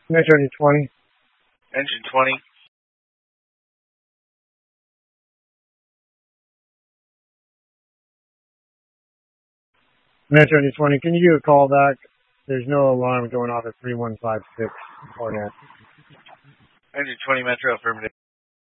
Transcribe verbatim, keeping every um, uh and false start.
Metro twenty. Engine twenty. Metro twenty, can you do a call back? There's no alarm going off at three one five six. Engine twenty Metro, affirmative.